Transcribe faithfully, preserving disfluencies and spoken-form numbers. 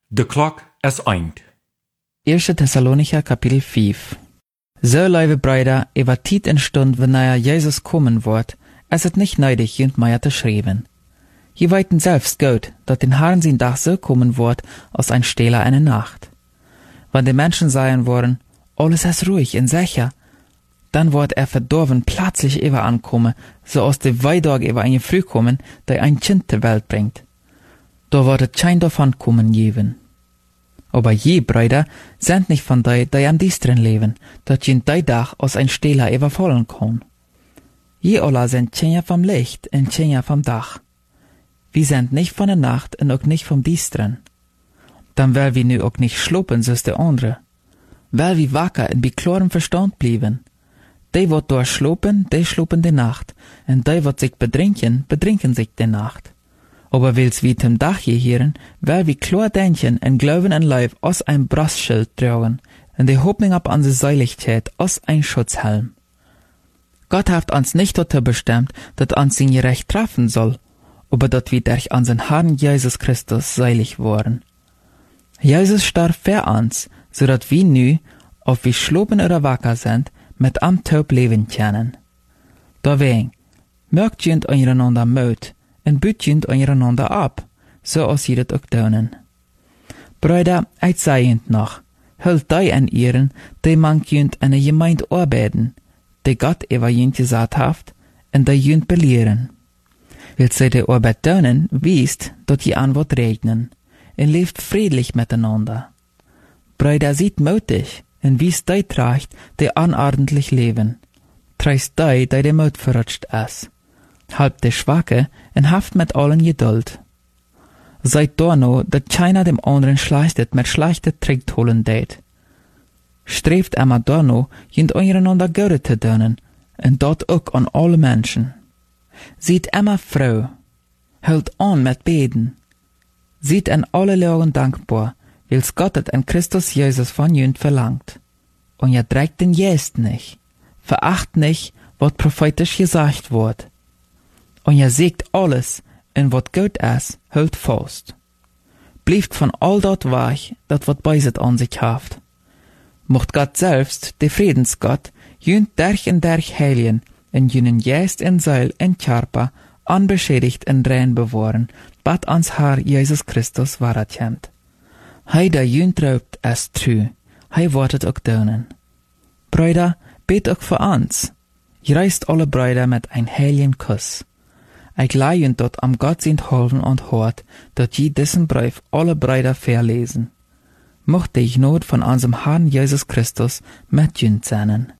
De klok is eind. Eerste Thessalonicher Kapitel vijf. So, lieve Brüder, über Tiet en Stund, wenn er Jesus kommen wird, es ist nicht nötig, jünd meier zu schreiben. Je weiten selbst gut, dass den Herrn sein Tag so kommen wird, als ein Stehler eine Nacht. Wenn die Menschen sagen wollen, alles ist ruhig und sicher, dann wird er verdorben plötzlich über ankommen, so aus dem Weidog über eine Früh kommen, der ein Kind zur Welt bringt. Da wird es kein davon kommen geben. Aber je, Brüder, sind nicht von die, die am Dienstren leben, dat je die Tag aus ein Stehler überfallen kann. Je alle sind Tschenja vom Licht und Tschenja vom Dach. Wir sind nicht von der Nacht und auch nicht vom Dienstren. Dann will wir nu auch nicht schlupen, so der andere. Weil wir wacker und bei klarem Verstand blieben. Die wird dort schlupen, die schlupen die Nacht, und die wird sich bedrinken, bedrinken sich die Nacht. Aber wils wie zum Dach gehieren, weil wir klar denken und glauben an Leib aus ein Brustschild tragen, und die Hoffnung ab an die Seiligkeit aus ein Schutzhelm. Gott hat uns nicht dazu bestimmt, dass uns sein Gerecht treffen soll, aber dass wir durch unseren Herrn Jesus Christus seilig worden. Jesus starb für uns, so dass wir nu, ob wir schlupen oder wacker sind, mit am Taub leben können. Deswegen, mögt jünd einander Mut, und büt jünd einander ab, so als ihr das auch tun. Brüder, ich sei jünd noch, hüllt die an ihren, die man jünd an der Gemeinde arbeiten, die Gott über jünd gesagt hat, und die jünd belehren. Will sie die Arbeit tun, wisst, dass die Antwort regnen, und lebt friedlich miteinander. Brüder, seid mutig, und wisst die tracht, die unordentlich leben. Treist die, die der Mut verrutscht ist. Halb die Schwache, und haft mit allen Geduld. Seid da no, dass keiner dem anderen schleichtet mit schlechte Trick holen dät. Strebt immer da no, jünd einander Gute zu tun, und dort auch an alle Menschen. Seid immer froh, hält an mit Beten. Seid an alle Lagen dankbar, wils Gott het an Christus Jesus von jünd verlangt. Und ihr trägt den Jest nicht, veracht nicht, wat prophetisch gesagt wird. Und ihr seht alles, in wat gut ist, hält fast. Blieft von all dort weich, dat wat beiset an sich haft. Mocht Gott selbst, der Friedensgott, jünd derch und derch heiligen, in jünen Jest in Seil in Körper, unbeschädigt in rein bewahren, bat ans Herr Jesus Christus warat jent. Hei der jünd raubt es trü, hei wortet auch dönen. Brüder, bet auch für uns. Reist alle Brüder mit ein heiligen Kuss. Ich leih dort am Gott sind holven und hort, dat je diesen Brief alle Brüder verlesen. Mochte ich not von unserem Herrn Jesus Christus mit jünd sein.